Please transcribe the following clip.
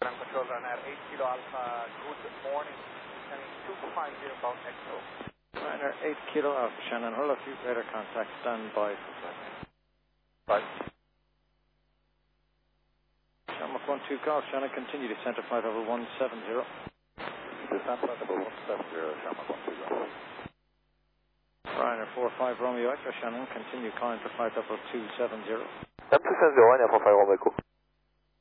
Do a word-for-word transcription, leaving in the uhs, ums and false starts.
Ground control Ryanair eight Kilo Alpha, good morning. Descending two five zero Bound Expo. Ryanair eight Kilo Alpha, Shannon, hull a few radar contact, stand by for flight. Right. Shamrock one two Golf, Shannon, continue descent to flight level one seven zero. Descent flight level one seven zero, Shamrock one two Golf. Ryanair four five Romeo Echo, Shannon, continue climb to flight level two seven zero. two seven zero, Ryanair four five Romeo Echo.